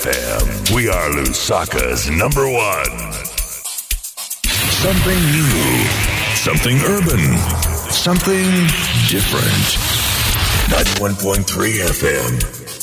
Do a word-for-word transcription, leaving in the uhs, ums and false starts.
F M. We are Lusaka's number one. Something new. Something urban. Something different. ninety-one point three F M.